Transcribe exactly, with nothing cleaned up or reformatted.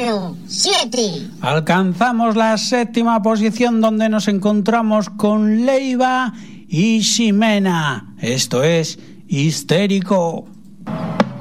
número siete. Alcanzamos la séptima posición, donde nos encontramos con Leiva y Ximena. Esto es Histérico.